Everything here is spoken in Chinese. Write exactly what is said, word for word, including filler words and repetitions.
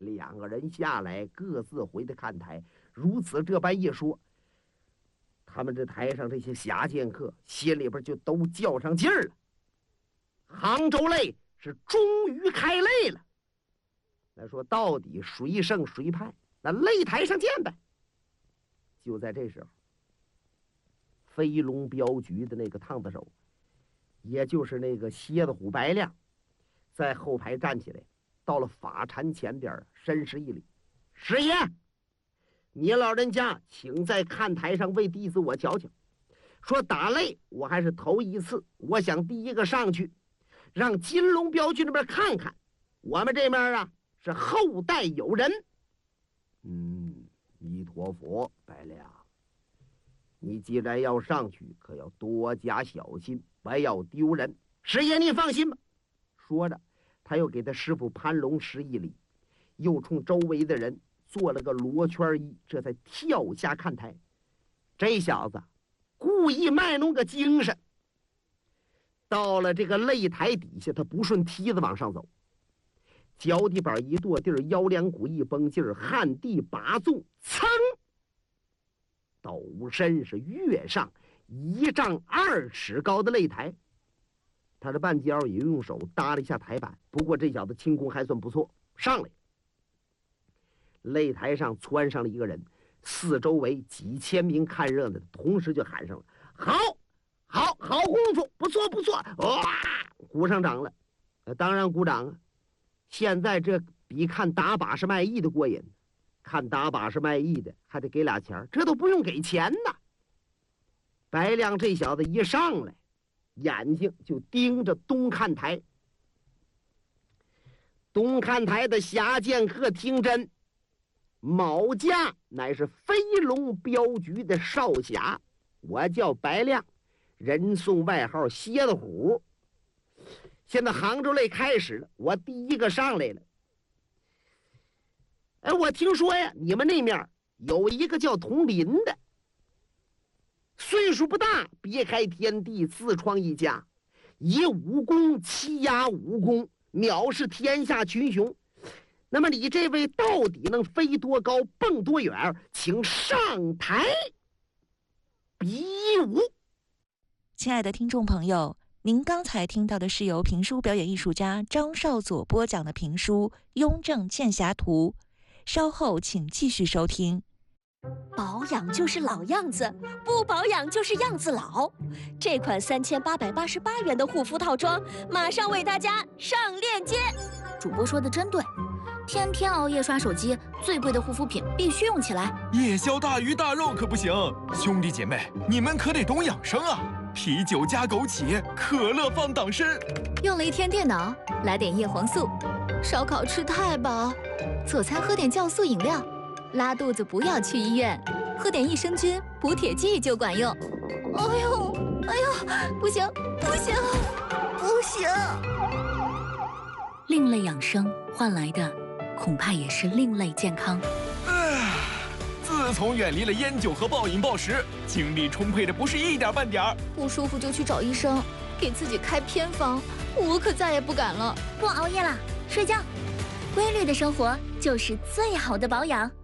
两个人下来，各自回的看台。如此这般一说，他们这台上这些侠剑客心里边就都较上劲儿了。杭州擂是终于开擂了。那说到底谁胜谁败，那擂台上见呗。就在这时候，飞龙镖局的那个烫子手，也就是那个蝎子虎白亮，在后排站起来，到了法禅前边，深施一礼：“师爷，你老人家请在看台上为弟子我瞧瞧。说打擂我还是头一次，我想第一个上去，让金龙镖局那边看看，我们这边啊是后代有人。”嗯，弥陀佛，白亮，你既然要上去，可要多加小心，不要丢人。师爷你放心吧。说着，他又给他师傅潘龙施一礼，又冲周围的人做了个罗圈揖，这才跳下看台。这小子故意卖弄个精神，到了这个擂台底下，他不顺梯子往上走，脚底板一跺地儿，腰梁骨一绷劲儿，旱地拔纵，噌，陡身是跃上一丈二尺高的擂台。他的半截也用手搭了一下台板，不过这小子轻功还算不错，上来。擂台上窜上了一个人，四周围几千名看热闹的同时就喊上了：“好，好，好功夫，不错，不错！”哇，鼓上掌了。呃，当然鼓掌啊！现在这比看打把式卖艺的过瘾，看打把式卖艺的还得给俩钱，这都不用给钱呢。白亮这小子一上来，眼睛就盯着东看台。东看台的侠剑客听真，某家乃是飞龙镖局的少侠，我叫白亮，人送外号蝎子虎。现在杭州擂开始了，我第一个上来了。哎，我听说呀，你们那面有一个叫佟林的，岁数不大，别开天地，自创一家，以武功欺压武功，藐视天下群雄。那么你这位到底能飞多高，蹦多远？请上台比武。 亲爱的听众朋友，您刚才听到的是由评书表演艺术家张少佐播讲的评书《雍正剑侠图》，稍后请继续收听。 保养就是老样子，不保养就是样子老。这款三千八百八十八元的护肤套装，马上为大家上链接。 主播说的真对，天天熬夜刷手机，最贵的护肤品必须用起来。 夜宵大鱼大肉可不行，兄弟姐妹，你们可得懂养生啊！啤酒加枸杞，可乐放党参。 用了一天电脑，来点叶黄素。烧烤吃太饱，佐餐喝点酵素饮料。拉肚子不要去医院，喝点益生菌补铁剂就管用。哎呦，哎呦，不行，不行，不行！另类养生换来的，恐怕也是另类健康。 唉，自从远离了烟酒和暴饮暴食，精力充沛的不是一点半点儿。 不舒服就去找医生，给自己开偏方，我可再也不敢了。 不熬夜了，睡觉，规律的生活就是最好的保养。